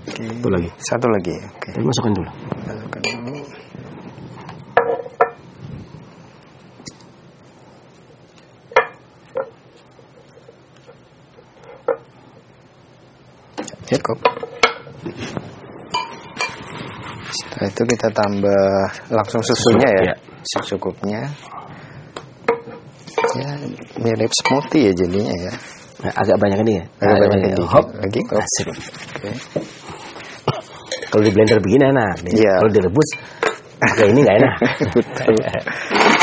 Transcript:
Satu lagi. Satu lagi. Oke. Masukkan dulu. Masukkan dulu. Cukup. Setelah itu kita tambah langsung susunya ya. Secukupnya. Ya, mirip smoothie ya jadinya ya. Nah, agak banyak ini ya. Agak banyak ini. Hop. Lagi. Asik. Oke. Kalau di blender begini enak. Iya. Kalau direbus, kayak ini nggak enak. Betul.